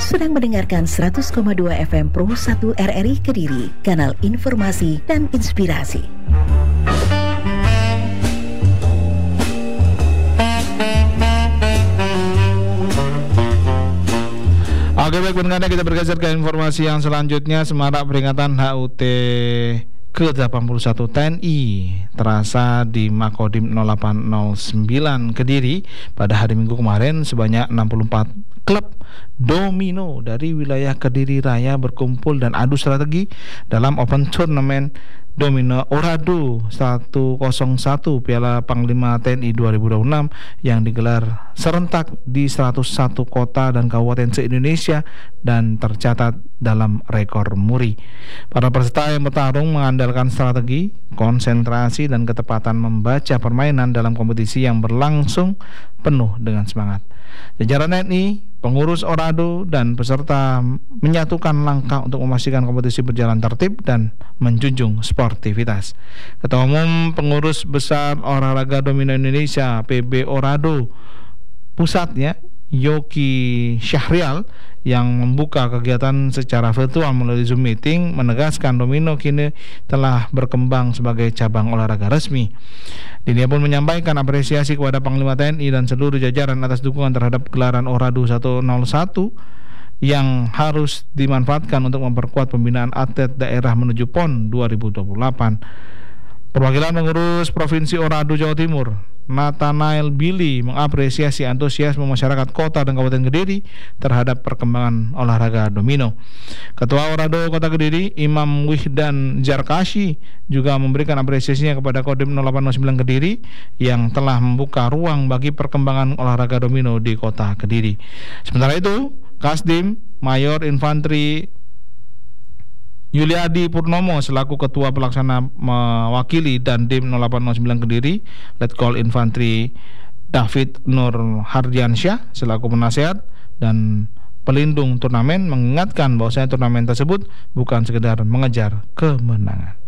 sedang mendengarkan 100,2 FM Pro 1 RRI Kediri, kanal informasi dan inspirasi. Oke, baik pendengar, kita bergeser ke informasi yang selanjutnya. Semarak peringatan HUT ke-81 TNI terasa di Makodim 0809 Kediri pada hari Minggu kemarin. Sebanyak 64 klub domino dari wilayah Kediri Raya berkumpul dan adu strategi dalam Open Tournament Domino Orado 101 Piala Panglima TNI 2026 yang digelar serentak di 101 kota dan kabupaten se-Indonesia dan tercatat dalam rekor muri. Para peserta yang bertarung mengandalkan strategi, konsentrasi, dan ketepatan membaca permainan dalam kompetisi yang berlangsung penuh dengan semangat. Jajaran TNI, pengurus Orado, dan peserta menyatukan langkah untuk memastikan kompetisi berjalan tertib dan menjunjung sportivitas. Ketua Umum Pengurus Besar Olahraga Domino Indonesia PB Orado Pusatnya, Yogi Syahrial, yang membuka kegiatan secara virtual melalui Zoom meeting, menegaskan domino kini telah berkembang sebagai cabang olahraga resmi. Dia pun menyampaikan apresiasi kepada Panglima TNI dan seluruh jajaran atas dukungan terhadap gelaran Orado 101 yang harus dimanfaatkan untuk memperkuat pembinaan atlet daerah menuju PON 2028. Perwakilan pengurus Provinsi Orado Jawa Timur, Nathanael Billy, mengapresiasi antusiasme masyarakat kota dan Kabupaten Kediri terhadap perkembangan olahraga domino. Ketua Orado Kota Kediri, Imam Wihdan Jarkashi, juga memberikan apresiasinya kepada Kodim 0809 Kediri yang telah membuka ruang bagi perkembangan olahraga domino di Kota Kediri. Sementara itu, Kasdim Mayor Infanteri Yuliadi Purnomo selaku Ketua Pelaksana mewakili dan Dim 0809 Kediri, Letkol Infanteri David Nur Hardiansyah selaku penasehat dan pelindung turnamen mengingatkan bahwasanya turnamen tersebut bukan sekedar mengejar kemenangan.